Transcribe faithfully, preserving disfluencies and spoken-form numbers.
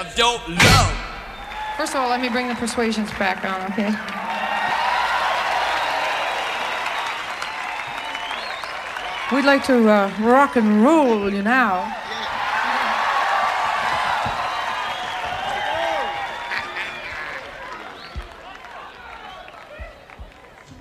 of dope love. First of all, let me bring the Persuasions back on, okay? We'd like to uh, rock and roll you now.